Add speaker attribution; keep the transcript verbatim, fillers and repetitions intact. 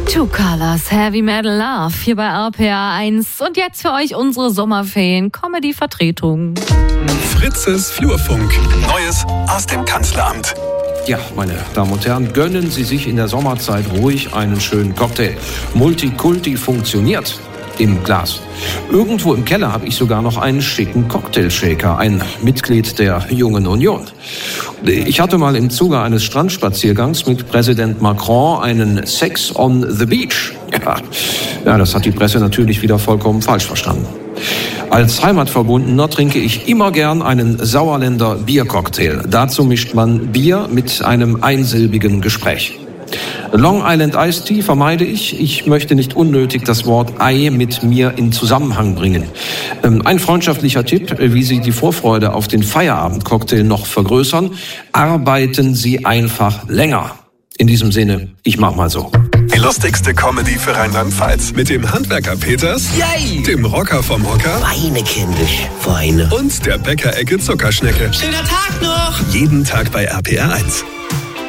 Speaker 1: Two Colors, Heavy Metal Love, hier bei R P R eins. Und jetzt für euch unsere Sommerferien-Comedy-Vertretung.
Speaker 2: Fritzes Flurfunk. Neues aus dem Kanzleramt.
Speaker 3: Ja, meine Damen und Herren, gönnen Sie sich in der Sommerzeit ruhig einen schönen Cocktail. Multikulti funktioniert im Glas. Irgendwo im Keller habe ich sogar noch einen schicken Cocktailshaker, ein Mitglied der Jungen Union. Ich hatte mal im Zuge eines Strandspaziergangs mit Präsident Macron einen Sex on the Beach. Ja, ja, das hat die Presse natürlich wieder vollkommen falsch verstanden. Als Heimatverbundener trinke ich immer gern einen Sauerländer Biercocktail. Dazu mischt man Bier mit einem einsilbigen Gespräch. Long Island Iced Tea vermeide ich. Ich möchte nicht unnötig das Wort Ei mit mir in Zusammenhang bringen. Ein freundschaftlicher Tipp, wie Sie die Vorfreude auf den Feierabendcocktail noch vergrößern: Arbeiten Sie einfach länger. In diesem Sinne, ich mach mal so.
Speaker 2: Die lustigste Comedy für Rheinland-Pfalz. Mit dem Handwerker Peters,
Speaker 4: Yay!
Speaker 2: Dem Rocker vom Hocker
Speaker 4: Weine, kindisch, Weine.
Speaker 2: und der Bäckerecke Zuckerschnecke.
Speaker 4: Schöner Tag noch!
Speaker 2: Jeden Tag bei R P R eins.